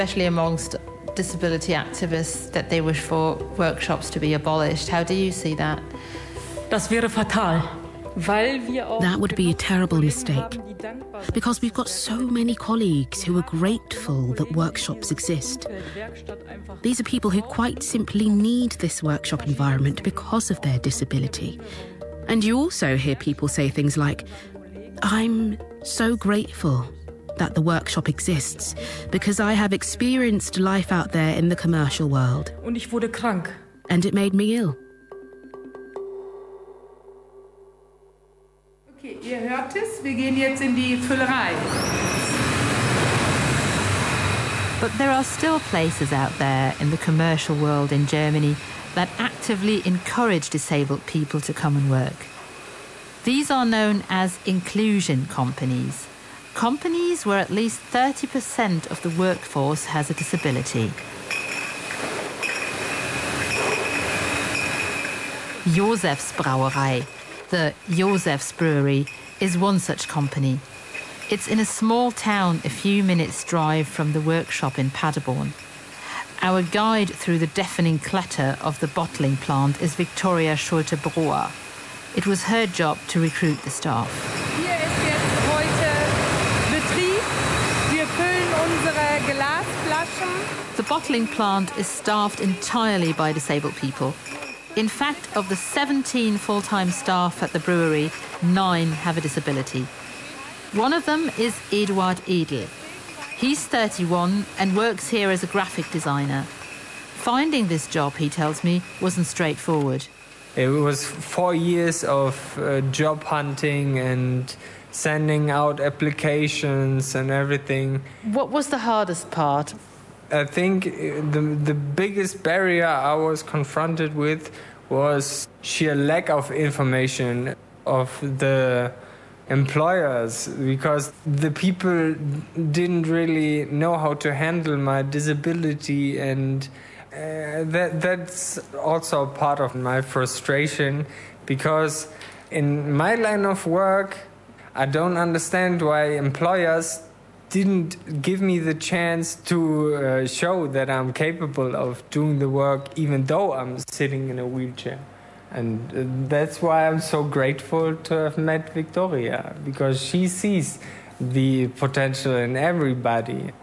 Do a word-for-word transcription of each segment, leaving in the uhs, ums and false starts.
especially amongst disability activists, that they wish for workshops to be abolished. How do you see that? Das wäre fatal. That would be a terrible mistake, because we've got so many colleagues who are grateful that workshops exist. These are people who quite simply need this workshop environment because of their disability. And you also hear people say things like, I'm so grateful that the workshop exists because I have experienced life out there in the commercial world. Und ich wurde krank. And it made me ill. Okay, ihr hört es, wir gehen jetzt in die Füllerei. But there are still places out there in the commercial world in Germany that actively encourage disabled people to come and work. These are known as inclusion companies. Companies where at least thirty percent of the workforce has a disability. Josefs Brauerei, the Josefs Brewery, is one such company. It's in a small town a few minutes' drive from the workshop in Paderborn. Our guide through the deafening clatter of the bottling plant is Victoria Schulte-Brauer. It was her job to recruit the staff. Hier ist jetzt heute Betrieb. Wir füllen unsere Glasflaschen. The bottling plant is staffed entirely by disabled people. In fact, of the seventeen full-time staff at the brewery, nine have a disability. One of them is Eduard Edel. He's thirty-one and works here as a graphic designer. Finding this job, he tells me, wasn't straightforward. It was four years of uh, job hunting and sending out applications and everything. What was the hardest part? I think the, the biggest barrier I was confronted with was sheer lack of information of the employers, because the people didn't really know how to handle my disability, and uh, that that's also part of my frustration, because in my line of work I don't understand why employers didn't give me the chance to uh, show that I'm capable of doing the work even though I'm sitting in a wheelchair. And uh, that's why I'm so grateful to have met Victoria, because she sees the potential in everybody.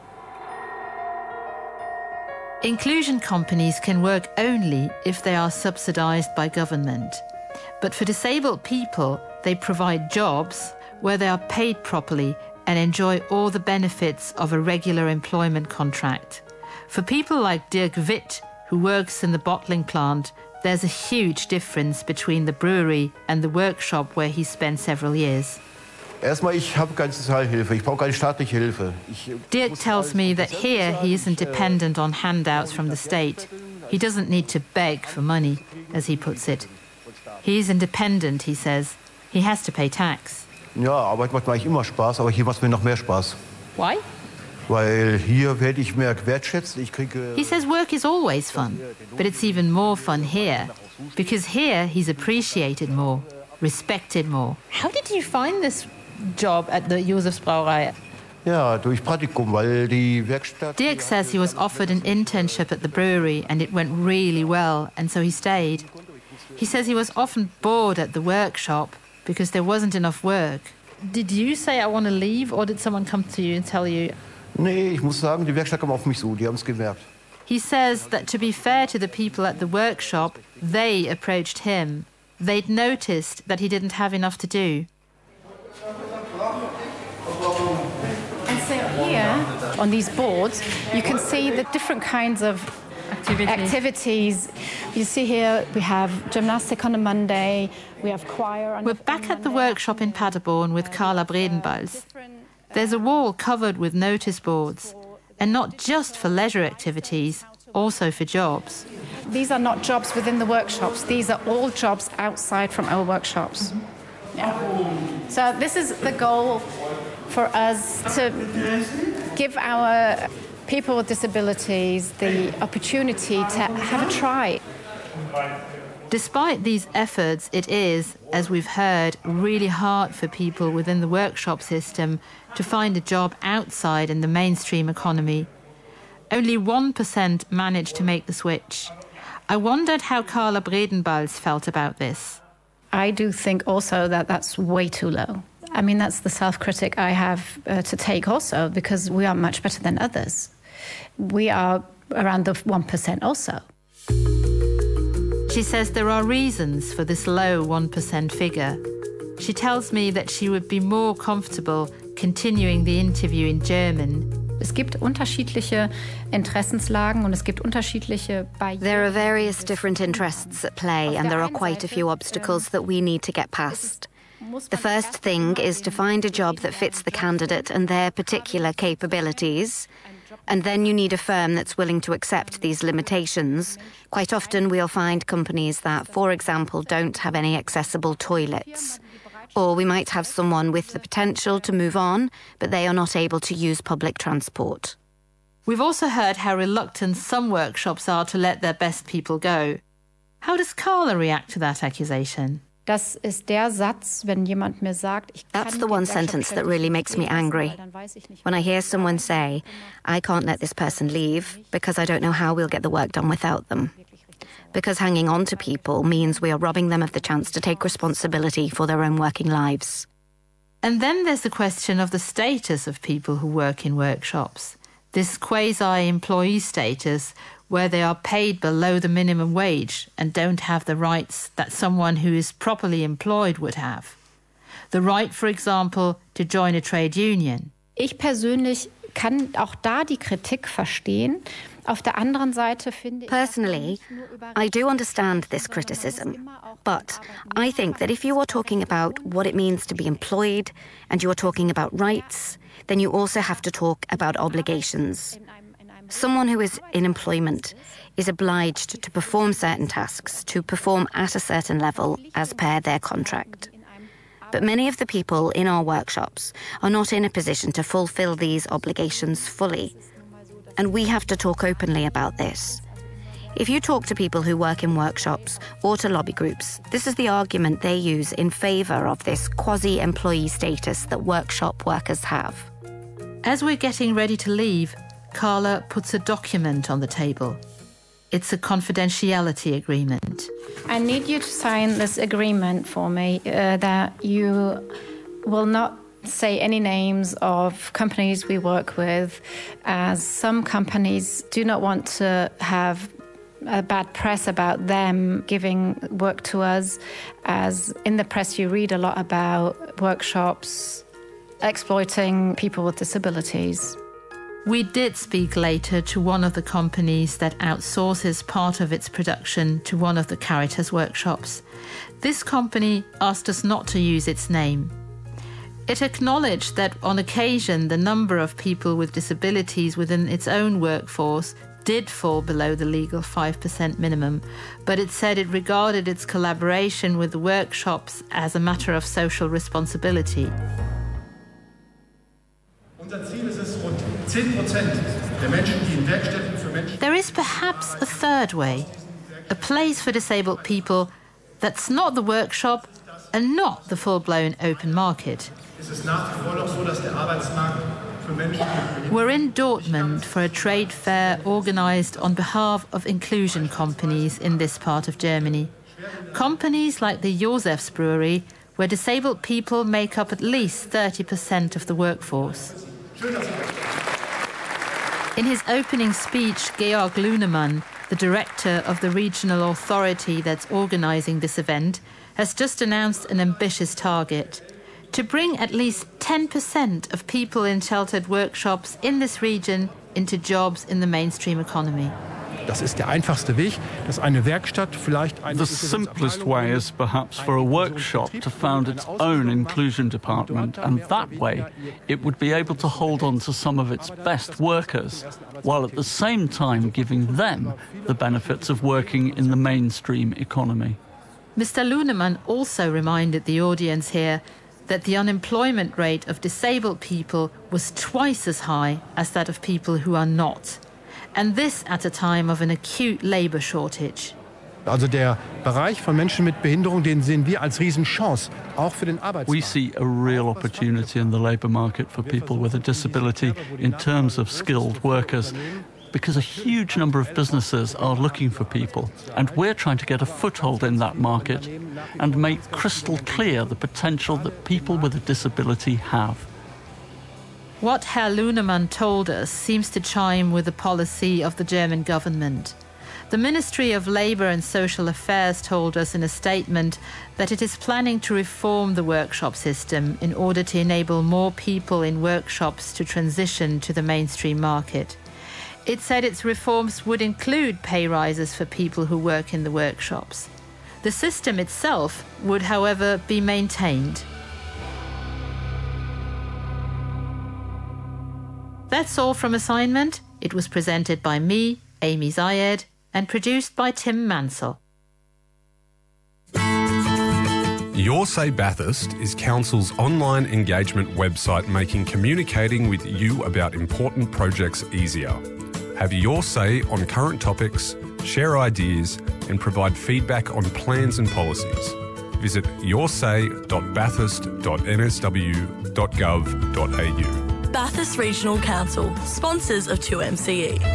Inclusion companies can work only if they are subsidized by government. But for disabled people, they provide jobs where they are paid properly and enjoy all the benefits of a regular employment contract. For people like Dirk Witt, who works in the bottling plant, there's a huge difference between the brewery and the workshop where he spent several years. Erstmal, ich habe keine Sozialhilfe. Ich brauche keine staatliche Hilfe. Dirk tells me that here he isn't dependent on handouts from the state. He doesn't need to beg for money, as he puts it. He's independent, he says. He has to pay tax. Ja, Arbeit macht mir eigentlich immer Spaß, aber hier macht es mir noch mehr Spaß. Why? Weil hier werde ich mehr wertschätzt. Ich kriege. He says work is always fun, but it's even more fun here, because here he's appreciated more, respected more. How did you find this job at the Josefs Brauerei? Ja, durch Praktikum, weil die Werkstatt. Dirk says he was offered an internship at the brewery and it went really well, and so he stayed. He says he was often bored at the workshop because there wasn't enough work. Did you say I want to leave, or did someone come to you and tell you? Nee, ich muss sagen, die Werkstatt kam auf mich zu, die haben es gemerkt. He says that to be fair to the people at the workshop, they approached him. They'd noticed that he didn't have enough to do. And so here, on these boards, you can see the different kinds of activities. activities. You see here we have gymnastic on a Monday, we have choir on We're back at the workshop in Paderborn with Carla Bredenbals. There's a wall covered with notice boards, and not just for leisure activities, also for jobs. These are not jobs within the workshops, these are all jobs outside from our workshops. Yeah. So this is the goal for us, to give our people with disabilities the opportunity to have a try. Despite these efforts, it is, as we've heard, really hard for people within the workshop system to find a job outside in the mainstream economy. Only one percent managed to make the switch. I wondered how Carla Bredenbalz felt about this. I do think also that that's way too low. I mean, that's the self-critic I have uh, to take also, because we are much better than others. We are around the one percent also. She says there are reasons for this low one percent figure. She tells me that she would be more comfortable continuing the interview in German. Es gibt unterschiedliche Interessenslagen und es gibt unterschiedliche Barrieren. There are various different interests at play, and there are quite a few obstacles that we need to get past. The first thing is to find a job that fits the candidate and their particular capabilities. And then you need a firm that's willing to accept these limitations. Quite often we'll find companies that, for example, don't have any accessible toilets. Or we might have someone with the potential to move on, but they are not able to use public transport. We've also heard how reluctant some workshops are to let their best people go. How does Carla react to that accusation? Das ist der Satz, wenn jemand mir sagt, ich kann That's the one sentence that really makes me angry. When I hear someone say, I can't let this person leave because I don't know how we'll get the work done without them. Because hanging on to people means we are robbing them of the chance to take responsibility for their own working lives. And then there's the question of the status of people who work in workshops. This quasi-employee status where they are paid below the minimum wage and don't have the rights that someone who is properly employed would have. The right, for example, to join a trade union. Ich persönlich kann auch da die Kritik verstehen. Auf der anderen Seite finde ich... Personally, I do understand this criticism, but I think that if you are talking about what it means to be employed and you are talking about rights, then you also have to talk about obligations. Someone who is in employment is obliged to perform certain tasks, to perform at a certain level as per their contract. But many of the people in our workshops are not in a position to fulfill these obligations fully. And we have to talk openly about this. If you talk to people who work in workshops or to lobby groups, this is the argument they use in favour of this quasi-employee status that workshop workers have. As we're getting ready to leave, Carla puts a document on the table. It's a confidentiality agreement. I need you to sign this agreement for me uh, that you will not say any names of companies we work with, as some companies do not want to have a bad press about them giving work to us, as in the press you read a lot about workshops exploiting people with disabilities. We did speak later to one of the companies that outsources part of its production to one of the Caritas workshops. This company asked us not to use its name. It acknowledged that on occasion the number of people with disabilities within its own workforce did fall below the legal five percent minimum, but it said it regarded its collaboration with the workshops as a matter of social responsibility. There is perhaps a third way, a place for disabled people that's not the workshop and not the full-blown open market. We're in Dortmund for a trade fair organised on behalf of inclusion companies in this part of Germany. Companies like the Josefs Brewery, where disabled people make up at least thirty percent of the workforce. In his opening speech, Georg Lunemann, the director of the regional authority that's organising this event, has just announced an ambitious target: to bring at least ten percent of people in sheltered workshops in this region into jobs in the mainstream economy. Das ist der einfachste Weg, dass eine Werkstatt vielleicht eine... The simplest way is perhaps for a workshop to found its own inclusion department, and that way it would be able to hold on to some of its best workers, while at the same time giving them the benefits of working in the mainstream economy. Mister Lunemann also reminded the audience here that the unemployment rate of disabled people was twice as high as that of people who are not. And this at a time of an acute labour shortage. Also der Bereich von Menschen mit Behinderung, den sehen wir als Riesenchance, auch für den Arbeitsmarkt. We see a real opportunity in the labour market for people with a disability in terms of skilled workers. because a huge number of businesses are looking for people, and we're trying to get a foothold in that market and make crystal clear the potential that people with a disability have. What Herr Lunemann told us seems to chime with the policy of the German government. The Ministry of Labour and Social Affairs told us in a statement that it is planning to reform the workshop system in order to enable more people in workshops to transition to the mainstream market. It said its reforms would include pay rises for people who work in the workshops. The system itself would, however, be maintained. That's all from Assignment. It was presented by me, Amy Zayed, and produced by Tim Mansell. Your Say Bathurst is Council's online engagement website making communicating with you about important projects easier. Have your say on current topics, share ideas, and provide feedback on plans and policies. Visit your say dot bathurst dot n s w dot gov dot a u. Bathurst Regional Council, sponsors of two M C E.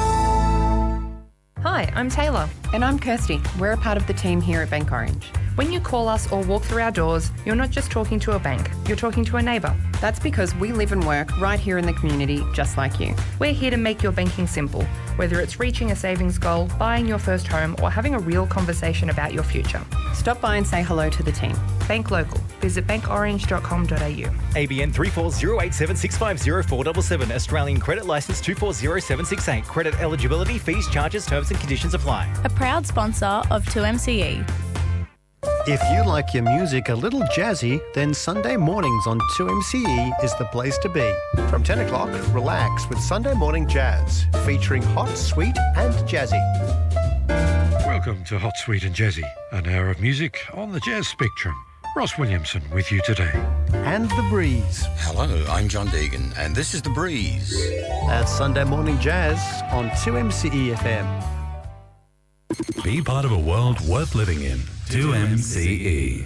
Hi, I'm Taylor. And I'm Kirsty. We're a part of the team here at Bank Orange. When you call us or walk through our doors, you're not just talking to a bank, you're talking to a neighbour. That's because we live and work right here in the community, just like you. We're here to make your banking simple, whether it's reaching a savings goal, buying your first home, or having a real conversation about your future. Stop by and say hello to the team. Bank local. Visit bank orange dot com dot a u. A B N three four zero eight seven six five zero four seven seven. Australian Credit Licence two four zero seven six eight. Credit eligibility, fees, charges, terms and conditions apply. A proud sponsor of two M C E. If you like your music a little jazzy, then Sunday mornings on two M C E is the place to be. From ten o'clock, relax with Sunday Morning Jazz, featuring hot, sweet and jazzy. Welcome to Hot, Sweet and Jazzy, an hour of music on the jazz spectrum. Ross Williamson with you today. And The Breeze. Hello, I'm John Deegan, and this is The Breeze. That's Sunday Morning Jazz on two M C E F M. Be part of a world worth living in. two M C E.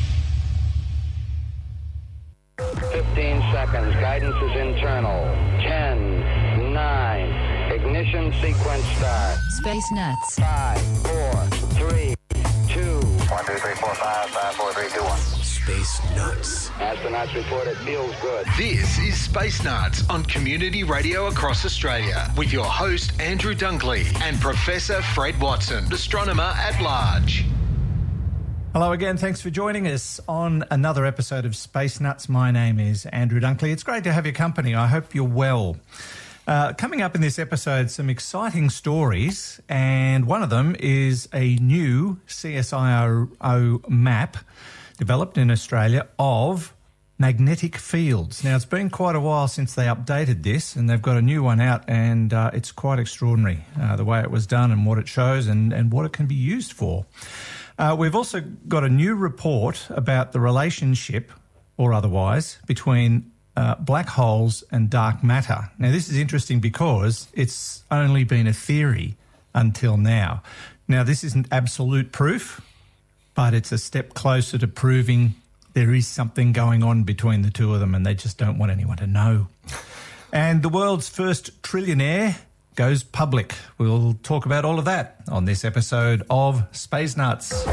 fifteen seconds. Guidance is internal. ten, nine. Ignition sequence start. Space Nuts. five, four, three, two. one, two, three, four, five, five, four, three, two, one. Space Nuts. Astronauts report it feels good. This is Space Nuts on Community Radio across Australia with your host Andrew Dunkley and Professor Fred Watson, astronomer at large. Hello again, thanks for joining us on another episode of Space Nuts. My name is Andrew Dunkley. It's great to have your company. I hope you're well. Uh, coming up in this episode, some exciting stories, and one of them is a new C S I R O map developed in Australia of magnetic fields. Now, it's been quite a while since they updated this, and they've got a new one out, and uh, it's quite extraordinary, uh, the way it was done and what it shows and, and what it can be used for. Uh, we've also got a new report about the relationship, or otherwise, between uh, black holes and dark matter. Now, this is interesting because it's only been a theory until now. Now, this isn't absolute proof, but it's a step closer to proving there is something going on between the two of them, and they just don't want anyone to know. And the world's first trillionaire goes public. We'll talk about all of that on this episode of Space Nuts.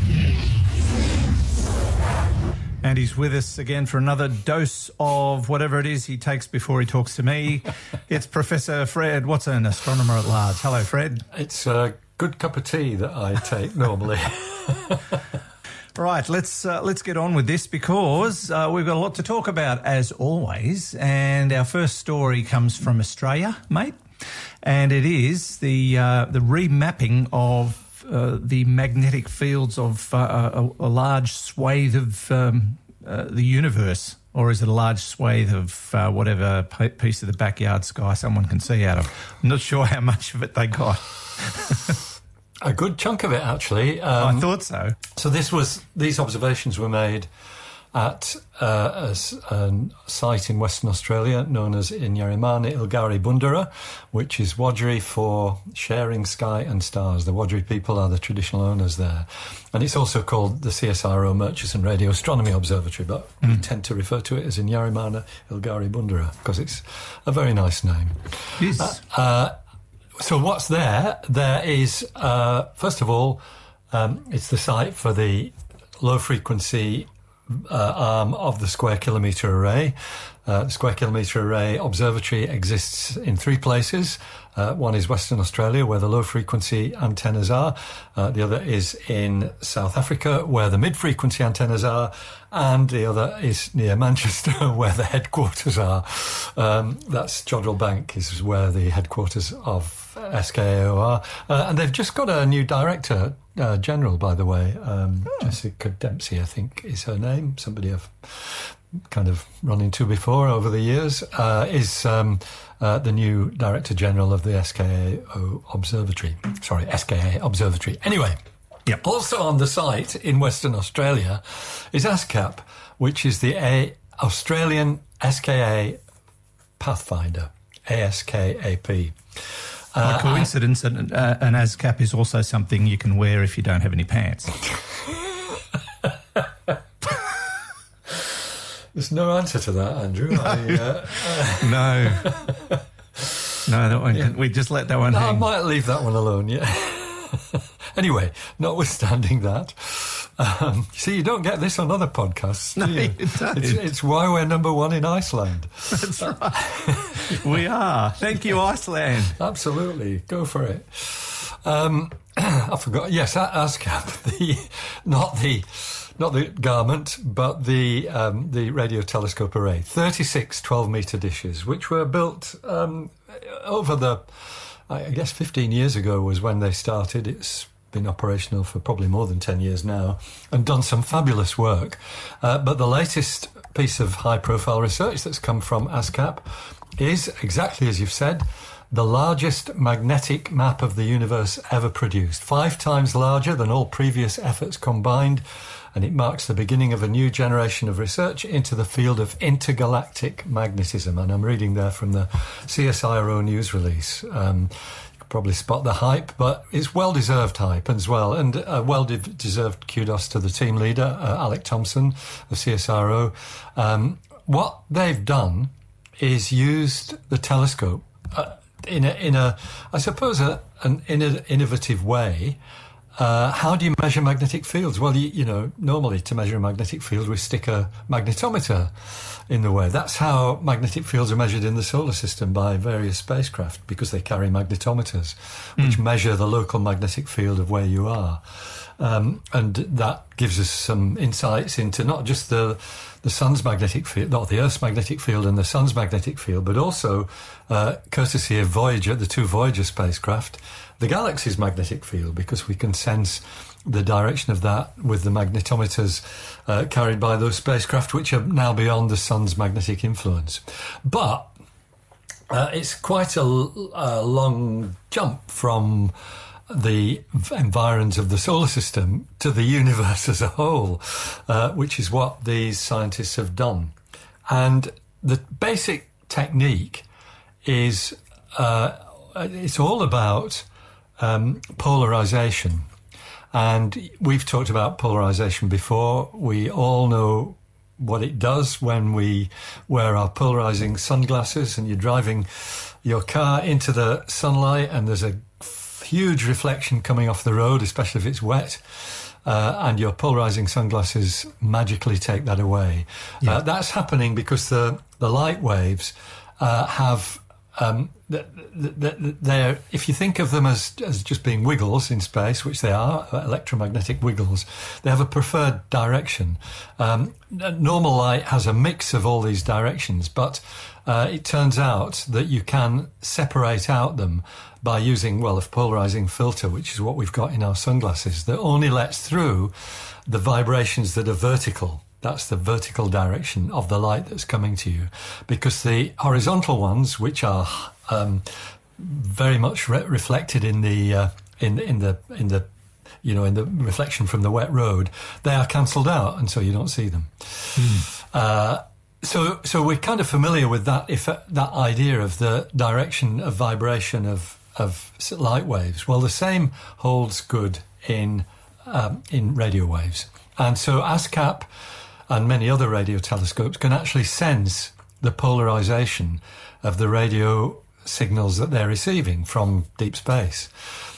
And he's with us again for another dose of whatever it is he takes before he talks to me. It's Professor Fred Watson, astronomer at large. Hello, Fred. It's a good cup of tea that I take normally. Right, let's uh, let's get on with this because uh, we've got a lot to talk about, as always. And our first story comes from Australia, mate. And it is the uh, the remapping of uh, the magnetic fields of uh, a, a large swathe of um, uh, the universe. Or is it a large swathe of uh, whatever p- piece of the backyard sky someone can see out of? I'm not sure how much of it they got. A good chunk of it, actually. Um, I thought so. So this was these observations were made at uh, a, a site in Western Australia known as Inyarimana Ilgari Bundara, which is Wadjuri for sharing sky and stars. The Wadjuri people are the traditional owners there. And it's also called the C S I R O Murchison Radio Astronomy Observatory, but mm. we tend to refer to it as Inyarimana Ilgari Bundara because it's a very nice name. Yes. Uh, uh, so what's there? There is, uh, first of all, um, it's the site for the low-frequency uh, arm of the Square Kilometre Array. Uh, the Square Kilometre Array Observatory exists in three places. Uh, one is Western Australia, where the low-frequency antennas are. Uh, the other is in South Africa, where the mid-frequency antennas are. And the other is near Manchester, where the headquarters are. Um, that's Jodrell Bank is where the headquarters of S K A O are. Uh, and they've just got a new director uh, general, by the way. Um, oh. Jessica Dempsey, I think, is her name. Somebody I've kind of run into before over the years, uh, is um, uh, the new Director General of the S K A O Observatory. Sorry, S K A Observatory. Anyway, yep. Also on the site in Western Australia is ASCAP, which is the a- Australian S K A Pathfinder, A S K A P. By uh, coincidence, I, an, uh, an ASCAP is also something you can wear if you don't have any pants. There's no answer to that, Andrew. No, I, uh, uh, no. no, that one. Yeah. We just let that one no, hang. I might leave that one alone. Yeah. Anyway, notwithstanding that, um, see, you don't get this on other podcasts. Do No, you? you don't. It's, it's why we're number one in Iceland. That's right. We are. Thank you, Iceland. Absolutely, go for it. Um, I forgot. Yes, ASCAP, the not the. Not the garment, but the um, the radio telescope array. thirty-six twelve-metre dishes, which were built um, over the, I guess, fifteen years ago was when they started. It's been operational for probably more than ten years now and done some fabulous work. Uh, but the latest piece of high-profile research that's come from ASCAP is, exactly as you've said, the largest magnetic map of the universe ever produced. Five times larger than all previous efforts combined. And it marks the beginning of a new generation of research into the field of intergalactic magnetism. And I'm reading there from the C S I R O news release. Um, you could probably spot the hype, but it's well-deserved hype as well. And uh, well-deserved kudos to the team leader, uh, Alec Thompson of C S I R O. Um, what they've done is used the telescope uh, in a, in a, I suppose, a, an innovative way. Uh, how do you measure magnetic fields? Well, you, you know, normally to measure a magnetic field, we stick a magnetometer in the way. That's how magnetic fields are measured in the solar system by various spacecraft, because they carry magnetometers, which mm. measure the local magnetic field of where you are. Um, and that gives us some insights into not just the the sun's magnetic field, not the Earth's magnetic field and the sun's magnetic field, but also, uh, courtesy of Voyager, the two Voyager spacecraft, the galaxy's magnetic field, because we can sense the direction of that with the magnetometers uh, carried by those spacecraft, which are now beyond the sun's magnetic influence. But uh, it's quite a, a long jump from the environs of the solar system to the universe as a whole, uh, which is what these scientists have done. And the basic technique is uh, it's all about um, polarization. And we've talked about polarization before. We all know what it does when we wear our polarizing sunglasses and you're driving your car into the sunlight and there's a huge reflection coming off the road, especially if it's wet, uh, and your polarizing sunglasses magically take that away. Yeah. Uh, that's happening because the, the light waves uh, have... Um, they're, if you think of them as, as just being wiggles in space, which they are, electromagnetic wiggles, they have a preferred direction. Um, normal light has a mix of all these directions, but uh, it turns out that you can separate out them by using, well, a polarizing filter, which is what we've got in our sunglasses, that only lets through the vibrations that are vertical. That's the vertical direction of the light that's coming to you. Because the horizontal ones, which are um, very much re- reflected in the uh, in in the in the you know in the reflection from the wet road, they are cancelled out, and so you don't see them. Mm. Uh, so so we're kind of familiar with that if that idea of the direction of vibration of of light waves. Well, the same holds good in um, in radio waves, and so ASCAP and many other radio telescopes can actually sense the polarization of the radio signals that they're receiving from deep space.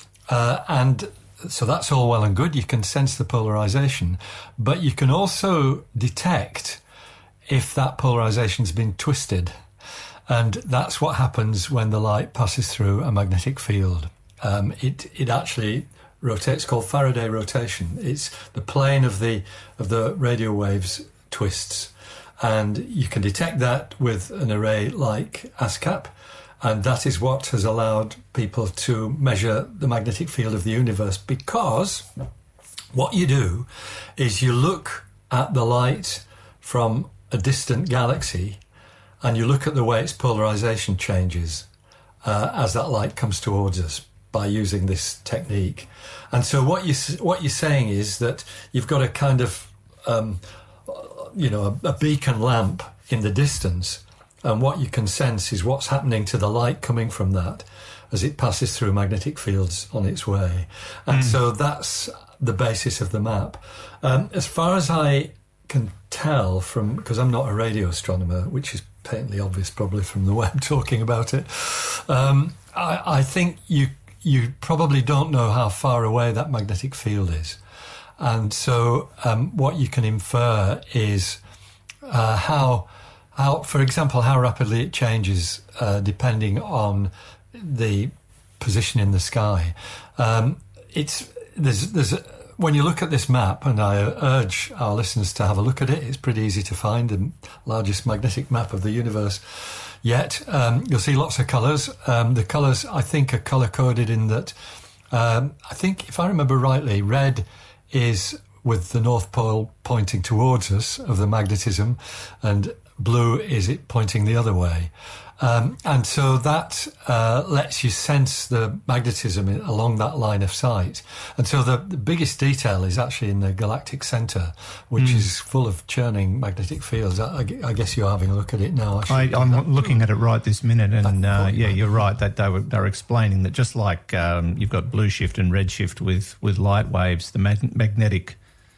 Uh, and so that's all well and good. You can sense the polarization, but you can also detect if that polarization's been twisted. And that's what happens when the light passes through a magnetic field. Um, it, it actually rotates, called Faraday rotation. It's the plane of the, of the radio waves twists. And you can detect that with an array like ASCAP. And that is what has allowed people to measure the magnetic field of the universe, because what you do is you look at the light from a distant galaxy and you look at the way its polarization changes uh, as that light comes towards us by using this technique. And so what, you, what you're saying is that you've got a kind of, um, you know, a, a beacon lamp in the distance. And what you can sense is what's happening to the light coming from that as it passes through magnetic fields on its way. And mm. so that's the basis of the map. Um, as far as I can tell from, because I'm not a radio astronomer, which is patently obvious probably from the way I'm talking about it, um, I, I think you you probably don't know how far away that magnetic field is. And so um, what you can infer is uh, how... How, for example, how rapidly it changes uh, depending on the position in the sky. Um, it's there's there's a, when you look at this map, and I urge our listeners to have a look at it. It's pretty easy to find, the largest magnetic map of the universe yet. Um, you'll see lots of colours. Um, the colours, I think, are colour coded in that. Um, I think, if I remember rightly, red is with the North Pole pointing towards us of the magnetism, and blue is it pointing the other way. Um, and so that uh, lets you sense the magnetism in, along that line of sight. And so the, the biggest detail is actually in the galactic centre, which mm. is full of churning magnetic fields. I, I guess you're having a look at it now. I, I'm that. looking at it right this minute, and uh, yeah, you're right. That they were they were explaining that just like um, you've got blue shift and red shift with with light waves, the mag- magnetic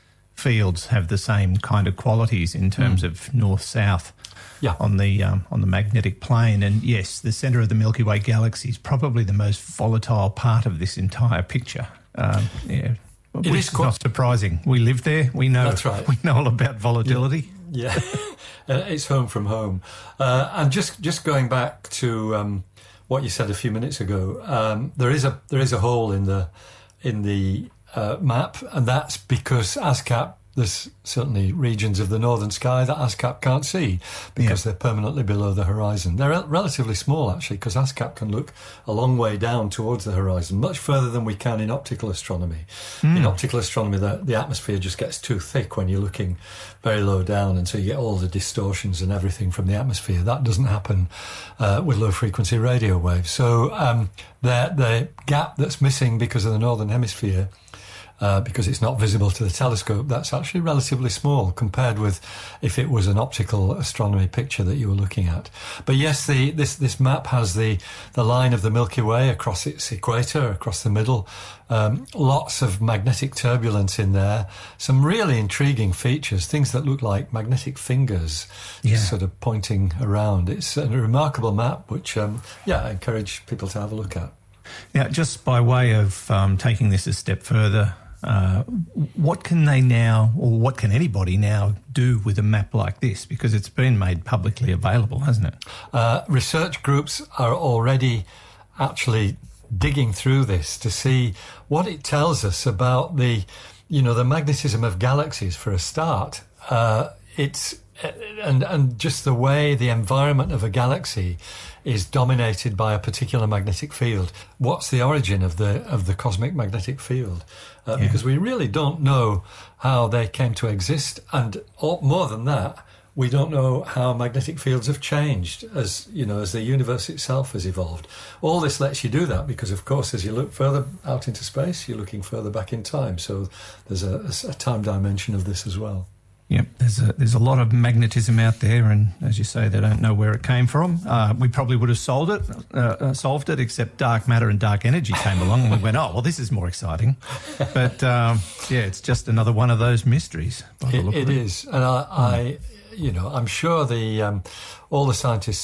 fields have the same kind of qualities in terms mm. of north-south yeah. on the um, on the magnetic plane. And yes, the centre of the Milky Way galaxy is probably the most volatile part of this entire picture. Um, yeah, it which is is quite not surprising. We live there. We know. That's right. We know all about volatility. Yeah, yeah. uh, it's home from home. Uh, and just just going back to um, what you said a few minutes ago, um, there is a there is a hole in the in the Uh, map, and that's because ASCAP, there's certainly regions of the northern sky that ASCAP can't see because yeah. they're permanently below the horizon. They're rel- relatively small, actually, because ASCAP can look a long way down towards the horizon, much further than we can in optical astronomy. Mm. In optical astronomy, the, the atmosphere just gets too thick when you're looking very low down, and so you get all the distortions and everything from the atmosphere. That doesn't happen uh, with low-frequency radio waves. So um, the, the gap that's missing because of the northern hemisphere, Uh, because it's not visible to the telescope, that's actually relatively small compared with if it was an optical astronomy picture that you were looking at. But yes, the, this this map has the, the line of the Milky Way across its equator, across the middle. Um, lots of magnetic turbulence in there. Some really intriguing features, things that look like magnetic fingers, yeah. just sort of pointing around. It's a remarkable map, which, um, yeah, I encourage people to have a look at. Now, just by way of um, taking this a step further, Uh, what can they now, or what can anybody now do with a map like this? Because it's been made publicly available, hasn't it? Uh, research groups are already actually digging through this to see what it tells us about the, you know, the magnetism of galaxies for a start. Uh, it's and and just the way the environment of a galaxy is dominated by a particular magnetic field. What's the origin of the of the cosmic magnetic field? Uh, yeah. Because we really don't know how they came to exist, and all, more than that, we don't know how magnetic fields have changed as you know as the universe itself has evolved. All this lets you do that because, of course, as you look further out into space, you're looking further back in time. So there's a, a time dimension of this as well. Yep, there's a, there's a lot of magnetism out there, and as you say, they don't know where it came from. Uh, we probably would have solved it, uh, uh, solved it, except dark matter and dark energy came along, and we went, oh, well, this is more exciting. But um, yeah, it's just another one of those mysteries. By the It, look it of it is, and I, I, you know, I'm sure the um, all the scientists who've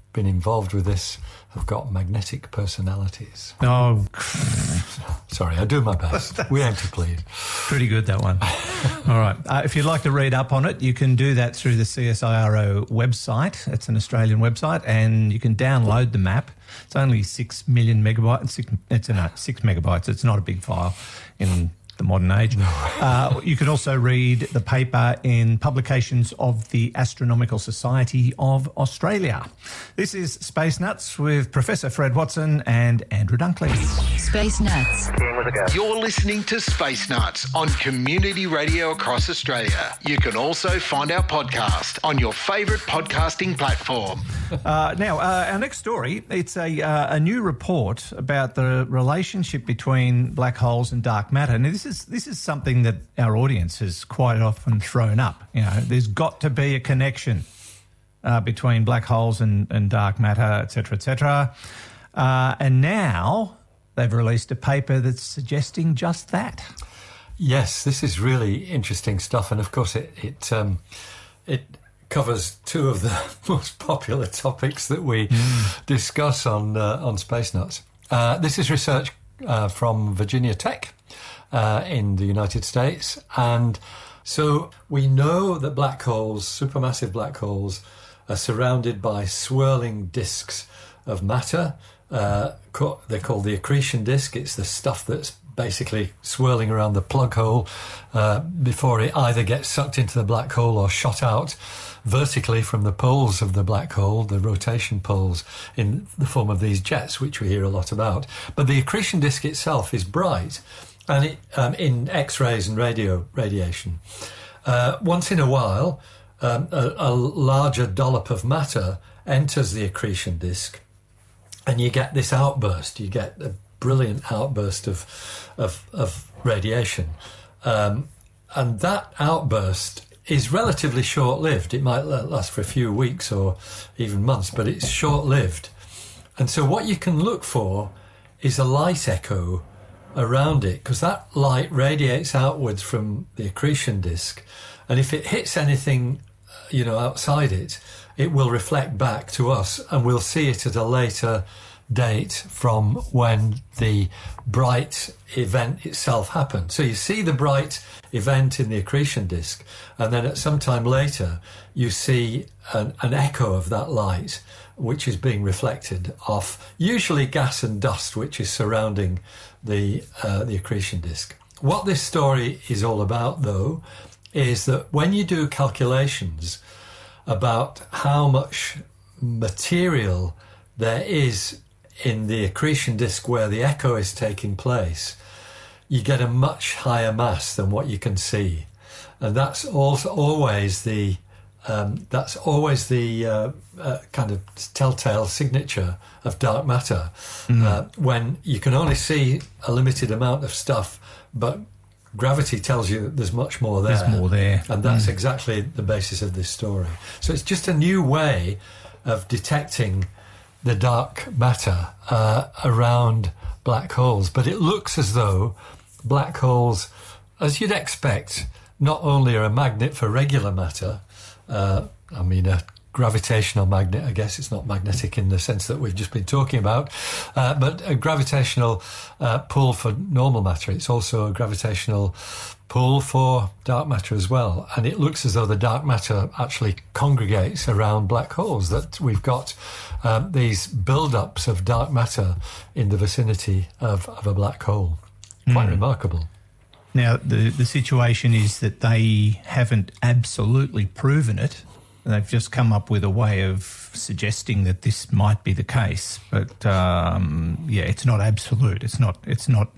been involved with this have got magnetic personalities. Oh, sorry, I do my best. We aim to please. Pretty good, that one. All right. Uh, if you'd like to read up on it, you can do that through the C S I R O website. It's an Australian website, and you can download the map. It's only six million megabytes. Six, it's no, six megabytes. It's not a big file in the modern age. No. Uh, you can also read the paper in publications of the Astronomical Society of Australia. This is Space Nuts with Professor Fred Watson and Andrew Dunkley. Space Nuts. You're listening to Space Nuts on Community Radio across Australia. You can also find our podcast on your favourite podcasting platform. Uh, now, uh, our next story, it's a, uh, a new report about the relationship between black holes and dark matter. Now, this is This is something that our audience has quite often thrown up. You know, there's got to be a connection uh, between black holes and, and dark matter, et cetera, et cetera. Uh, and now they've released a paper that's suggesting just that. Yes, this is really interesting stuff, and of course it it um, it covers two of the most popular topics that we mm. discuss on uh, on Space Nuts. Uh, this is research uh, from Virginia Tech. Uh, in the United States. And so we know that black holes, supermassive black holes, are surrounded by swirling disks of matter. Uh, co- they're called the accretion disk. It's the stuff that's basically swirling around the plug hole uh, before it either gets sucked into the black hole or shot out vertically from the poles of the black hole, the rotation poles, in the form of these jets, which we hear a lot about. But the accretion disk itself is bright, and it, um, in X-rays and radio radiation. Uh, once in a while, um, a, a larger dollop of matter enters the accretion disk, and you get this outburst. You get a brilliant outburst of of, of radiation, um, and that outburst is relatively short-lived. It might last for a few weeks or even months, but it's short-lived. And so what you can look for is a light echo around it, because that light radiates outwards from the accretion disk, and if it hits anything, you know, outside it, it will reflect back to us, and we'll see it at a later date from when the bright event itself happened. So you see the bright event in the accretion disk, and then at some time later you see an, an echo of that light, which is being reflected off usually gas and dust, which is surrounding the uh, the accretion disk. What this story is all about, though, is that when you do calculations about how much material there is in the accretion disk where the echo is taking place, you get a much higher mass than what you can see, and that's also always the um, that's always the uh, uh, kind of telltale signature of dark matter. Mm. Uh, when you can only see a limited amount of stuff, but gravity tells you that there's much more there. There's more there, and that's mm. exactly the basis of this story. So it's just a new way of detecting the dark matter uh, around black holes. But it looks as though black holes, as you'd expect, not only are a magnet for regular matter, uh, I mean a gravitational magnet, I guess it's not magnetic in the sense that we've just been talking about, uh, but a gravitational uh, pull for normal matter. It's also a gravitational pull for dark matter as well. And it looks as though the dark matter actually congregates around black holes, that we've got um, these build-ups of dark matter in the vicinity of, of a black hole. Quite mm. remarkable. Now, the, the situation is that they haven't absolutely proven it. They've just come up with a way of suggesting that this might be the case. But, um, yeah, it's not absolute. It's not It's not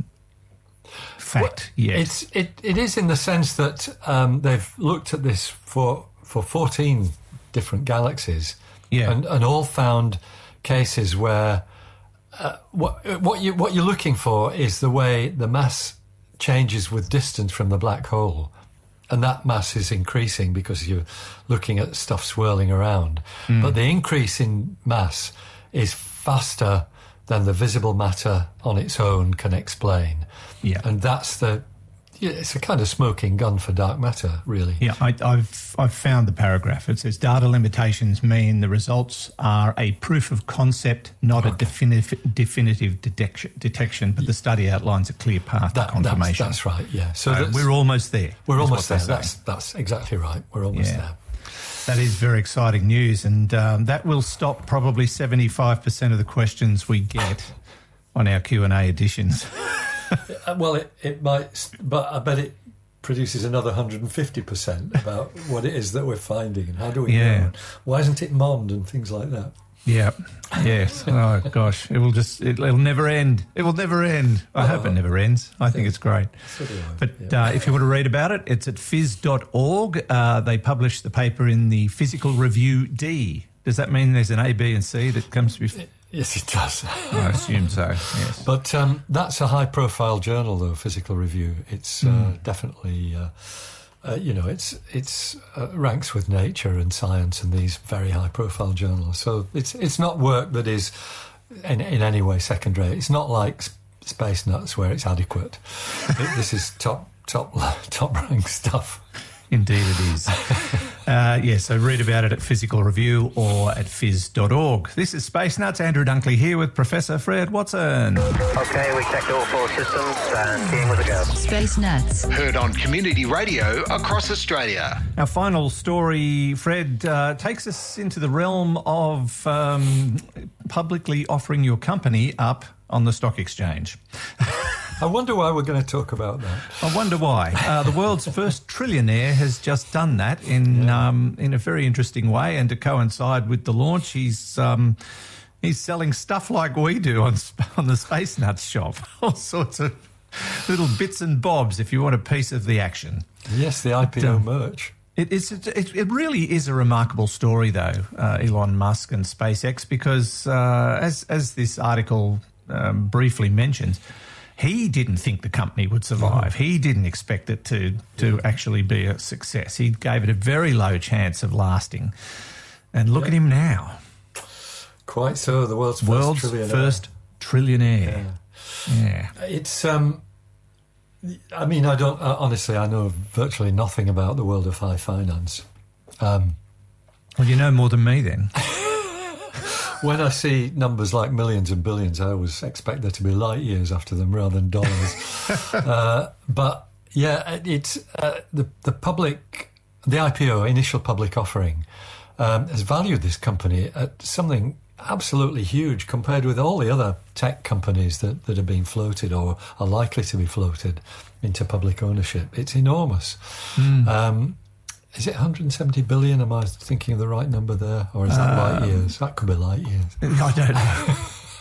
fact well, yet. It's, it, it is in the sense that um, they've looked at this for, for fourteen different galaxies, yeah. and, and all found cases where uh, what, what, you, what you're looking for is the way the mass changes with distance from the black hole. And that mass is increasing because you're looking at stuff swirling around. Mm. But the increase in mass is faster than the visible matter on its own can explain. Yeah. And that's the yeah, it's a kind of smoking gun for dark matter, really. Yeah, I, I've I've found the paragraph. It says data limitations mean the results are a proof of concept, not okay. a definitive definitive detection. Detection, but the study outlines a clear path that, to confirmation. That's, that's right. Yeah. So, so we're almost there. We're almost there. That's that's exactly right. We're almost yeah. there. That is very exciting news, and um, that will stop probably seventy-five percent of the questions we get on our Q and A editions. Well, it, it might, but I bet it produces another one hundred fifty percent about what it is that we're finding and how do we yeah. know? Why isn't it M O N D and things like that? Yeah, yes. Oh, gosh, it will just, it, it'll never end. It will never end. I oh, hope it never ends. I think yeah. it's great. So do I. But yeah. uh, if you want to read about it, it's at phys dot org. Uh, they published the paper in the Physical Review D. Does that mean there's an A, B and C that comes before? Yes, it does. I assume so, yes. But um, that's a high-profile journal, though, Physical Review. It's mm. uh, definitely... Uh, Uh, you know, it's it's uh, ranks with Nature and Science and these very high-profile journals. So it's it's not work that is in, in any way second-rate. It's not like Space Nuts where it's adequate. it, this is top top top-rank stuff. Indeed it is. uh, yeah, so read about it at Physical Review or at phys dot org. This is Space Nuts. Andrew Dunkley here with Professor Fred Watson. OK, we checked all four systems and skiing was a go. Space Nuts. Heard on community radio across Australia. Our final story, Fred, uh, takes us into the realm of um, publicly offering your company up on the stock exchange. I wonder why we're going to talk about that. I wonder why. Uh, the world's first trillionaire has just done that in yeah. um, in a very interesting way, and to coincide with the launch, he's um, he's selling stuff like we do on on the Space Nuts shop, all sorts of little bits and bobs if you want a piece of the action. Yes, the I P O um, merch. It, it's, it, it really is a remarkable story, though, uh, Elon Musk and SpaceX, because uh, as as this article um, briefly mentions, he didn't think the company would survive. He didn't expect it to to actually be a success. He gave it a very low chance of lasting. And look yeah. at him now. Quite so, the world's first world's trillionaire. First trillionaire. Yeah. yeah. It's, um, I mean, I don't, uh, honestly, I know virtually nothing about the world of high finance. Um, well, you know more than me then. When I see numbers like millions and billions, I always expect there to be light years after them rather than dollars. uh, but yeah, it's uh, the the public, the I P O, initial public offering, um, has valued this company at something absolutely huge compared with all the other tech companies that, that are being floated or are likely to be floated into public ownership. It's enormous. Mm. Um, Is it one hundred seventy billion? Am I thinking of the right number there? Or is that um, light years? That could be light years. I don't know.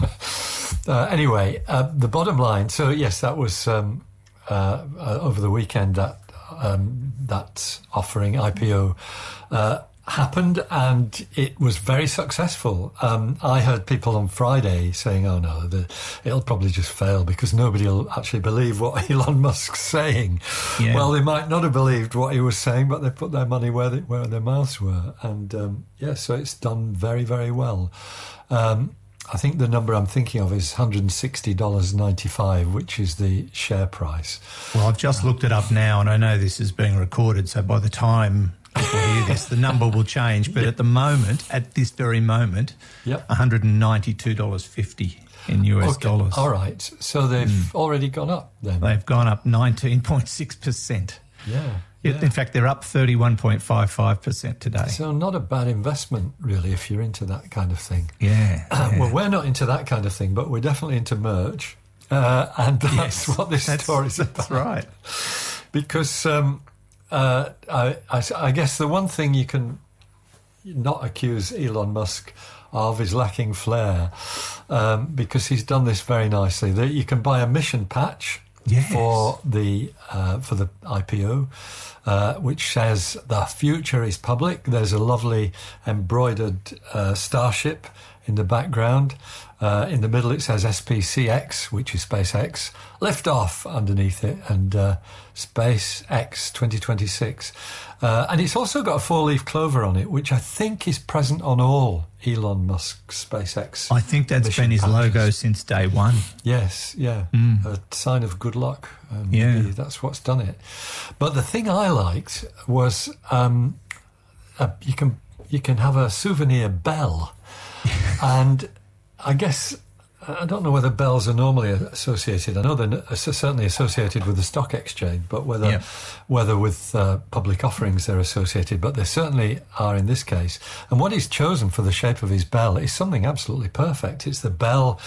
uh, anyway, uh, the bottom line. So, yes, that was um, uh, uh, over the weekend that um, that offering, I P O, uh, happened, and it was very successful. Um, I heard people on Friday saying, oh no, the, it'll probably just fail because nobody will actually believe what Elon Musk's saying. Yeah. Well, they might not have believed what he was saying, but they put their money where, they, where their mouths were. And um, yeah, so it's done very, very well. Um, I think the number I'm thinking of is one hundred sixty dollars and ninety-five cents, which is the share price. Well, I've just looked it up now, and I know this is being recorded, so by the time people hear this, the number will change. But yep. at the moment, at this very moment, yep. one hundred ninety-two dollars fifty in U S okay. dollars. All right. So they've mm. already gone up then? They've gone up nineteen point six percent. Yeah. Yeah. In fact, they're up thirty-one point five five percent today. So not a bad investment, really, if you're into that kind of thing. Yeah. Uh, yeah. Well, we're not into that kind of thing, but we're definitely into merch. Uh, and that's yes, what this that's, story's about. That's right. Because um, uh, I, I, I guess the one thing you can not accuse Elon Musk of is lacking flair, um, because he's done this very nicely. That you can buy a mission patch yes. for the uh, for the I P O, uh, which says the future is public. There's a lovely embroidered uh, starship in the background. Uh, in the middle it says S P C X, which is SpaceX. Liftoff underneath it, and uh, SpaceX twenty twenty-six. Uh, and it's also got a four-leaf clover on it, which I think is present on all Elon Musk's SpaceX. I think that's been his patches. logo since day one. Yes, yeah. Mm. A sign of good luck. Um, Yeah. Maybe that's what's done it. But the thing I liked was um, uh, you can you can have a souvenir bell. And I guess, I don't know whether bells are normally associated. I know they're certainly associated with the stock exchange, but whether Yeah. whether with uh, public offerings they're associated, but they certainly are in this case. And what he's chosen for the shape of his bell is something absolutely perfect. It's the bell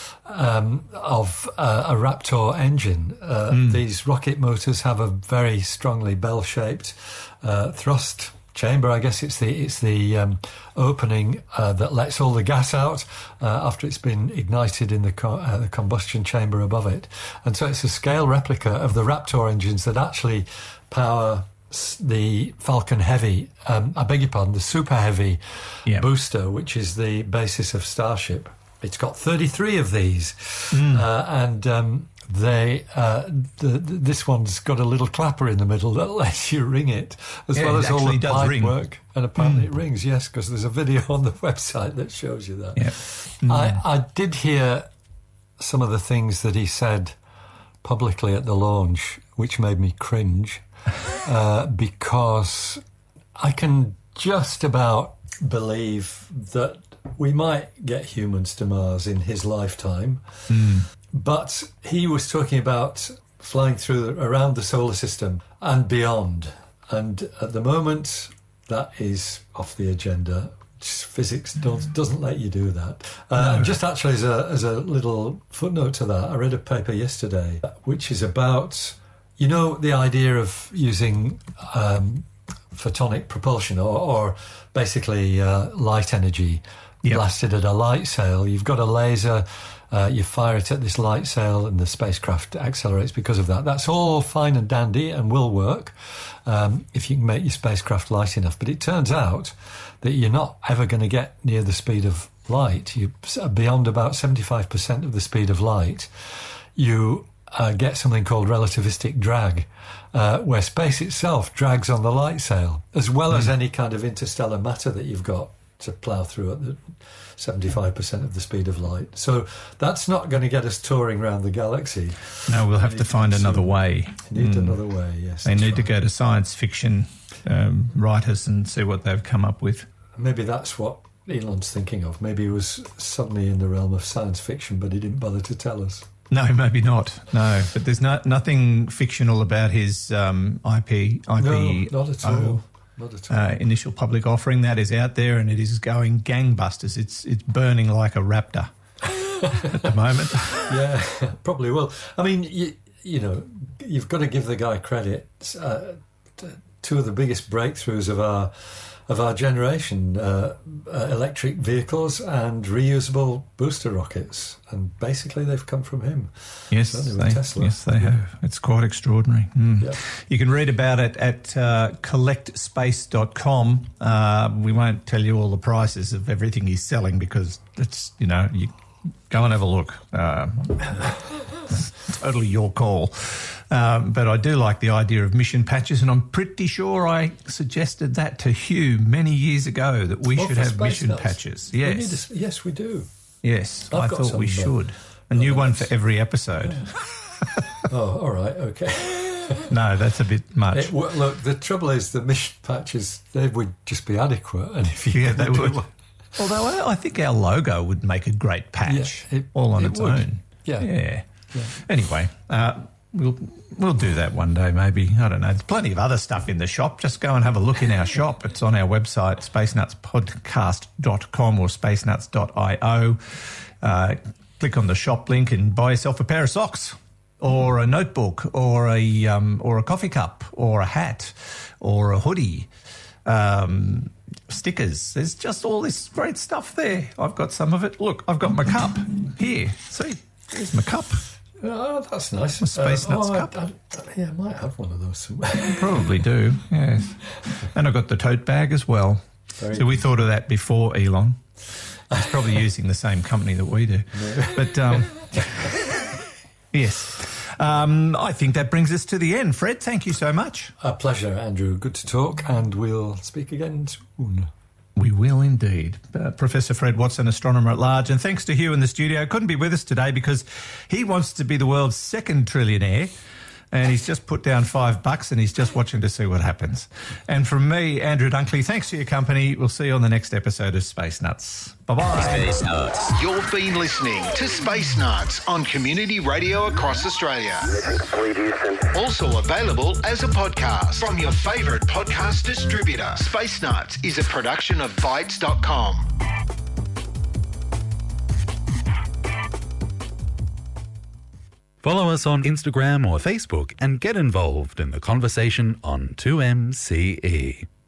um, of uh, a Raptor engine. Uh, Mm. These rocket motors have a very strongly bell-shaped uh, thrust chamber. I guess it's the it's the um, opening uh, that lets all the gas out uh, after it's been ignited in the, co- uh, the combustion chamber above it, and so it's a scale replica of the Raptor engines that actually power s- the Falcon Heavy. Um, I beg your pardon, the Super Heavy Yeah. booster, which is the basis of Starship. It's got thirty-three of these, Mm. uh, and um, they uh, the, the, this one's got a little clapper in the middle that lets you ring it, as Yeah, well it as all actually the does pipe ring. work. And apparently Mm. it rings, yes, because there's a video on the website that shows you that. Yeah. Mm. I, I did hear some of the things that he said publicly at the launch, which made me cringe, uh, because I can just about believe that we might get humans to Mars in his lifetime. Mm. But he was talking about flying through around the solar system and beyond. And at the moment, that is off the agenda. Just physics don't, doesn't let you do that. Uh, No. Just actually as a, as a little footnote to that, I read a paper yesterday which is about, you know, the idea of using um, photonic propulsion or, or basically uh, light energy Yep. blasted at a light sail. You've got a laser, uh, you fire it at this light sail and the spacecraft accelerates because of that. That's all fine and dandy and will work um, if you can make your spacecraft light enough. But it turns out that you're not ever going to get near the speed of light. You beyond about seventy-five percent of the speed of light, you uh, get something called relativistic drag, uh, where space itself drags on the light sail, as well mm. as any kind of interstellar matter that you've got to plough through at the seventy-five percent of the speed of light. So that's not going to get us touring around the galaxy. No, we'll have to find another way. Need Mm. another way, yes. They that's need to right. go to science fiction um, writers and see what they've come up with. Maybe that's what Elon's thinking of. Maybe he was suddenly in the realm of science fiction, but he didn't bother to tell us. No, maybe not. No, but there's no, nothing fictional about his um, I P, I P No, not at all. Not at all. Uh, initial public offering. That is out there, and it is going gangbusters. It's it's burning like a raptor at the moment. Yeah, probably will. I mean, you, you know, you've got to give the guy credit. Uh, t- two of the biggest breakthroughs of our of our generation, uh, uh, electric vehicles and reusable booster rockets, and basically they've come from him. Yes, Certainly with they, Tesla. yes, they have. It's quite extraordinary. Mm. Yeah. You can read about it at uh, collect space dot com. Uh, we won't tell you all the prices of everything he's selling because it's, you know, you go and have a look. Uh, totally your call. Um, but I do like the idea of mission patches, and I'm pretty sure I suggested that to Hugh many years ago that we Oh, should for have space mission nuts. patches. We Yes. need a- yes, we do. Yes, I've I got thought some, we but- should. A new one for every episode. Oh, all right, okay. No, that's a bit much. It, well, look, the trouble is the mission patches, they would just be adequate. And if you Yeah, they do would. one- Although I I think our logo would make a great patch, Yeah, it- all on it its would. own. Yeah. yeah. Yeah. Anyway, uh, we'll we'll do that one day, maybe. I don't know. There's plenty of other stuff in the shop. Just go and have a look in our shop. It's on our website, space nuts podcast dot com or space nuts dot io. Uh, click on the shop link and buy yourself a pair of socks, or a notebook, or a um, or a coffee cup, or a hat, or a hoodie. Um, stickers. There's just all this great stuff there. I've got some of it. Look, I've got my cup here. See, there's my cup. Oh, that's nice. A Space Uh, Nuts oh, I- cup. I, yeah, I might have one of those somewhere. Probably do, yes. And I've got the tote bag as well. Very so we thought of that before, Elon. He's probably using the same company that we do. No. But, um, yes. Um, I think that brings us to the end. Fred, thank you so much. A pleasure, Andrew. Good to talk, and we'll speak again soon. We will indeed. Uh, Professor Fred Watson, astronomer at large. And thanks to Hugh in the studio. Couldn't be with us today because he wants to be the world's second trillionaire. And he's just put down five bucks and he's just watching to see what happens. And from me, Andrew Dunkley, thanks for your company. We'll see you on the next episode of Space Nuts. Bye-bye. Space Nuts. You've been listening to Space Nuts on Community Radio across Australia. Also available as a podcast from your favourite podcast distributor. Space Nuts is a production of Bytes dot com. Follow us on Instagram or Facebook and get involved in the conversation on two M C E.